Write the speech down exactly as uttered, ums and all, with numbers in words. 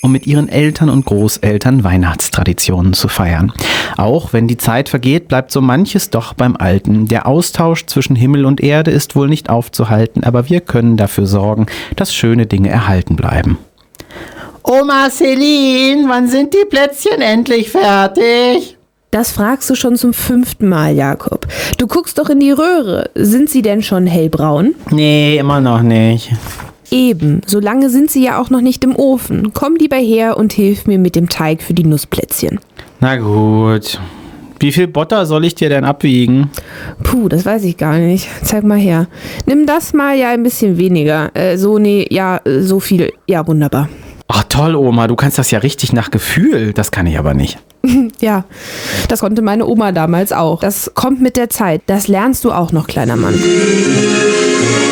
um mit ihren Eltern und Großeltern Weihnachtstraditionen zu feiern. Auch wenn die Zeit vergeht, bleibt so manches doch beim Alten. Der Austausch zwischen Himmel und Erde ist wohl nicht aufzuhalten, aber wir können dafür sorgen, dass schöne Dinge erhalten bleiben. Oma Celine, wann sind die Plätzchen endlich fertig? Das fragst du schon zum fünften Mal, Jakob. Du guckst doch in die Röhre. Sind sie denn schon hellbraun? Nee, immer noch nicht. Eben, so lange sind sie ja auch noch nicht im Ofen. Komm lieber her und hilf mir mit dem Teig für die Nussplätzchen. Na gut. Wie viel Butter soll ich dir denn abwiegen? Puh, das weiß ich gar nicht. Zeig mal her. Nimm das mal ja ein bisschen weniger. Äh, so, nee, ja, so viel. Ja, wunderbar. Ach toll, Oma, du kannst das ja richtig nach Gefühl. Das kann ich aber nicht. Ja, das konnte meine Oma damals auch. Das kommt mit der Zeit. Das lernst du auch noch, kleiner Mann.